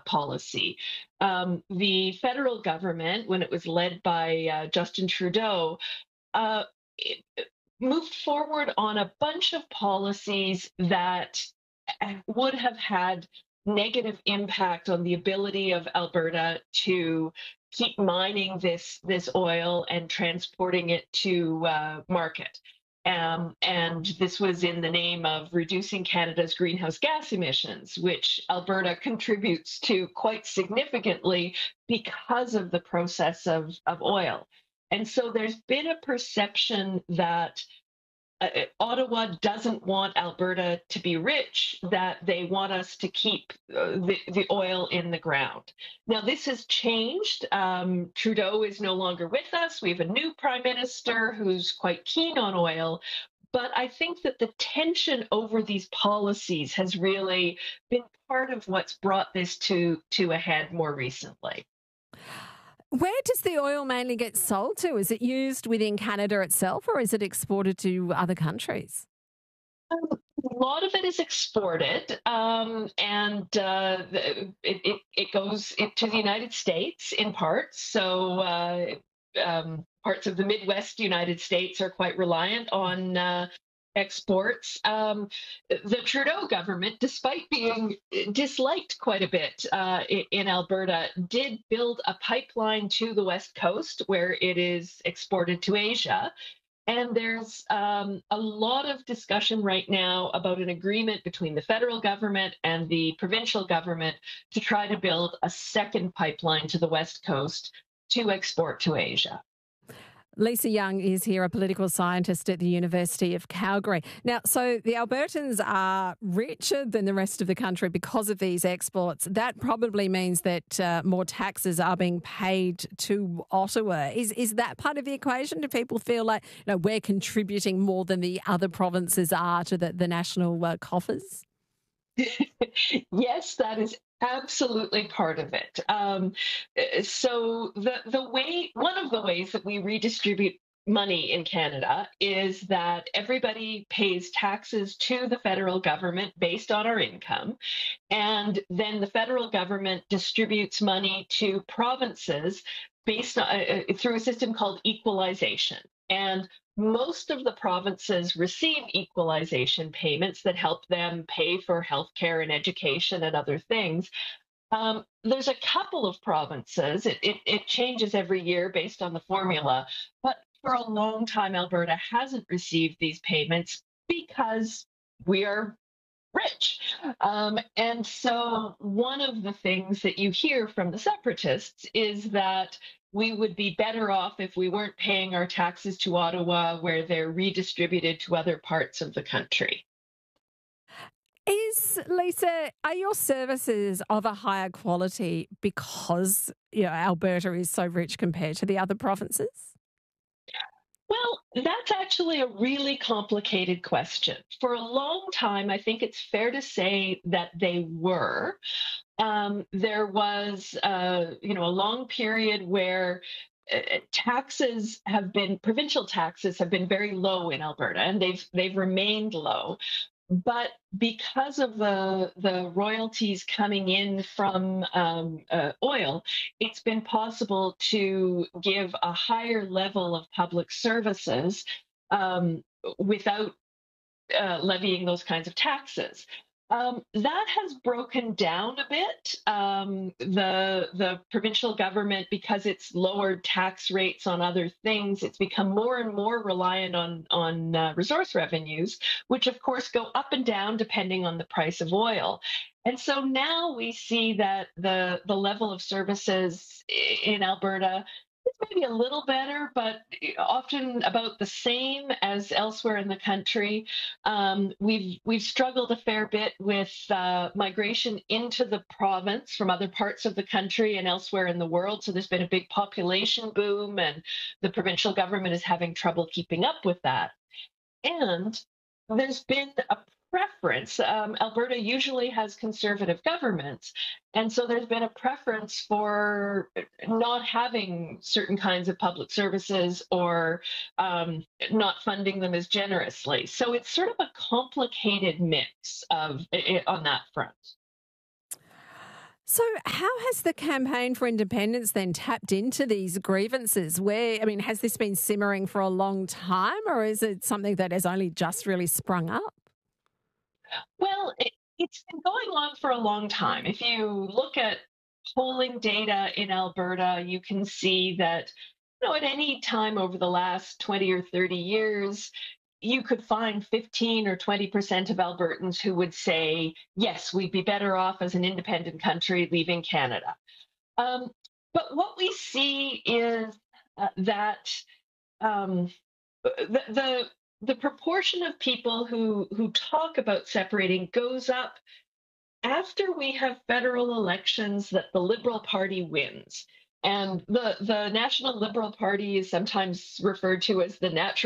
policy. The federal government, when it was led by Justin Trudeau, uh, it moved forward on a bunch of policies that would have had negative impact on the ability of Alberta to keep mining this oil and transporting it to market. And this was in the name of reducing Canada's greenhouse gas emissions, which Alberta contributes to quite significantly because of the process of oil. And so there's been a perception that Ottawa doesn't want Alberta to be rich, that they want us to keep the oil in the ground. Now, this has changed. Trudeau is no longer with us. We have a new prime minister who's quite keen on oil. But I think that the tension over these policies has really been part of what's brought this to a head more recently. Where does the oil mainly get sold to? Is it used within Canada itself or is it exported to other countries? A lot of it is exported, and it goes to the United States in parts. So parts of the Midwest United States are quite reliant on exports. The Trudeau government, despite being disliked quite a bit in Alberta, did build a pipeline to the West Coast where it is exported to Asia. And there's a lot of discussion right now about an agreement between the federal government and the provincial government to try to build a second pipeline to the West Coast to export to Asia. Lisa Young is here, a political scientist at the University of Calgary. Now, so the Albertans are richer than the rest of the country because of these exports. That probably means that more taxes are being paid to Ottawa. Is that part of the equation? Do people feel like we're contributing more than the other provinces are to the national coffers? Yes, that is absolutely part of it. So one of the ways that we redistribute money in Canada is that everybody pays taxes to the federal government based on our income, and then the federal government distributes money to provinces based on, through a system called equalization. And most of the provinces receive equalization payments that help them pay for healthcare and education and other things. There's a couple of provinces, it changes every year based on the formula, but for a long time, Alberta hasn't received these payments because we are rich. And so one of the things that you hear from the separatists is that we would be better off if we weren't paying our taxes to Ottawa, where they're redistributed to other parts of the country. Lisa, are your services of a higher quality because Alberta is so rich compared to the other provinces? Well, that's actually a really complicated question. For a long time, I think it's fair to say that they were. There was, a long period where provincial taxes have been very low in Alberta, and they've remained low. But because of the royalties coming in from oil, it's been possible to give a higher level of public services without levying those kinds of taxes. That has broken down a bit. The provincial government, because it's lowered tax rates on other things, it's become more and more reliant on resource revenues, which of course go up and down depending on the price of oil. And so now we see that the level of services in Alberta is maybe a little better, but often about the same as elsewhere in the country. We've struggled a fair bit with migration into the province from other parts of the country and elsewhere in the world. So there's been a big population boom, and the provincial government is having trouble keeping up with that. And there's been a preference. Alberta usually has conservative governments. And so there's been a preference for not having certain kinds of public services or not funding them as generously. So it's sort of a complicated mix on that front. So, how has the campaign for independence then tapped into these grievances? Has this been simmering for a long time, or is it something that has only just really sprung up? Well, it's been going on for a long time. If you look at polling data in Alberta, you can see that, at any time over the last 20 or 30 years, you could find 15 or 20% of Albertans who would say, yes, we'd be better off as an independent country leaving Canada. Um, but what we see is that um, the proportion of people who talk about separating goes up after we have federal elections that the Liberal Party wins. And the National Liberal Party is sometimes referred to as the natural